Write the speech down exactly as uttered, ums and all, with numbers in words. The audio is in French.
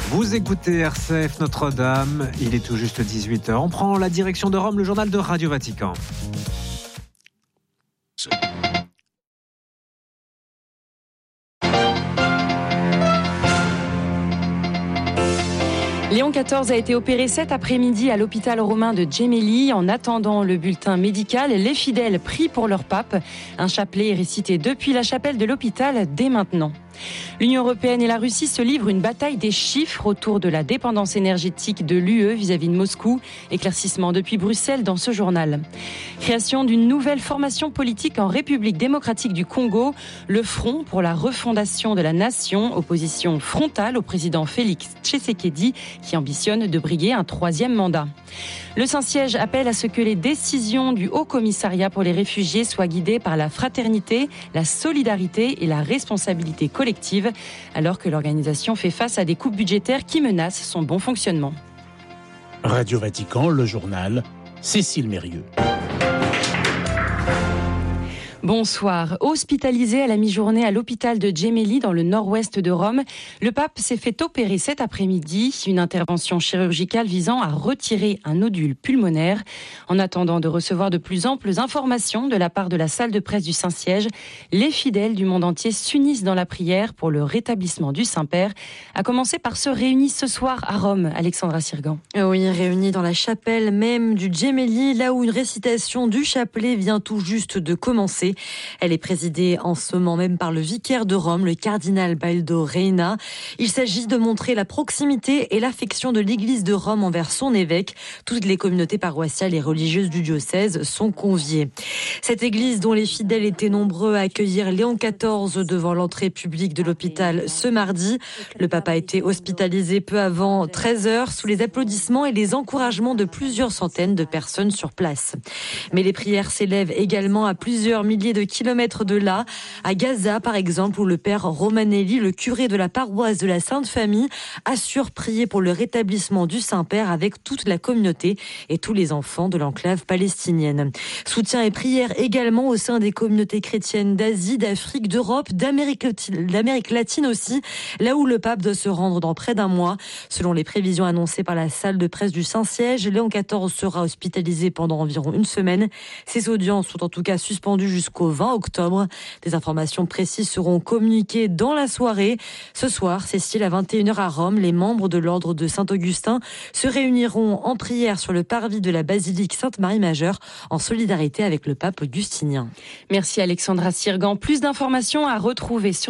Vous écoutez R C F Notre-Dame, il est tout juste dix-huit heures. On prend la direction de Rome, le journal de Radio Vatican. Léon quatorze a été opéré cet après-midi à l'hôpital romain de Gemelli. En attendant le bulletin médical, les fidèles prient pour leur pape. Un chapelet est récité depuis la chapelle de l'hôpital dès maintenant. L'Union européenne et la Russie se livrent une bataille des chiffres autour de la dépendance énergétique de l'U E vis-à-vis de Moscou. Éclaircissement depuis Bruxelles dans ce journal. Création d'une nouvelle formation politique en République démocratique du Congo. Le Front pour la refondation de la nation. Opposition frontale au président Félix Tshisekedi qui ambitionne de briguer un troisième mandat. Le Saint-Siège appelle à ce que les décisions du Haut Commissariat pour les réfugiés soient guidées par la fraternité, la solidarité et la responsabilité collective, alors que l'organisation fait face à des coupes budgétaires qui menacent son bon fonctionnement. Radio Vatican, le journal, Cécile Mérieux. Bonsoir. Hospitalisé à la mi-journée à l'hôpital de Gemelli dans le nord-ouest de Rome, le pape s'est fait opérer cet après-midi. Une intervention chirurgicale visant à retirer un nodule pulmonaire. En attendant de recevoir de plus amples informations de la part de la salle de presse du Saint-Siège, les fidèles du monde entier s'unissent dans la prière pour le rétablissement du Saint-Père, à commencer par ceux réunis ce soir à Rome. Alexandra Sirgan. Oui, réunis dans la chapelle même du Gemelli, là où une récitation du chapelet vient tout juste de commencer. Elle est présidée en ce moment même par le vicaire de Rome, le cardinal Baldo Reina. Il s'agit de montrer la proximité et l'affection de l'Église de Rome envers son évêque. Toutes les communautés paroissiales et religieuses du diocèse sont conviées. Cette église dont les fidèles étaient nombreux à accueillir Léon quatorze devant l'entrée publique de l'hôpital ce mardi. Le pape a été hospitalisé peu avant treize heures sous les applaudissements et les encouragements de plusieurs centaines de personnes sur place. Mais les prières s'élèvent également à plusieurs milliers de kilomètres de là, à Gaza par exemple, où le père Romanelli, le curé de la paroisse de la Sainte Famille, assure prier pour le rétablissement du Saint-Père avec toute la communauté et tous les enfants de l'enclave palestinienne. Soutien et prière également au sein des communautés chrétiennes d'Asie, d'Afrique, d'Europe, d'Amérique, d'Amérique latine aussi, là où le pape doit se rendre dans près d'un mois. Selon les prévisions annoncées par la salle de presse du Saint-Siège, Léon quatorze sera hospitalisé pendant environ une semaine. Ses audiences sont en tout cas suspendues jusqu'au vingt octobre. Des informations précises seront communiquées dans la soirée. Ce soir, Cécile, à vingt et une heures à Rome, les membres de l'ordre de Saint-Augustin se réuniront en prière sur le parvis de la basilique Sainte-Marie-Majeure en solidarité avec le pape augustinien. Merci Alexandra Sirgan. Plus d'informations à retrouver sur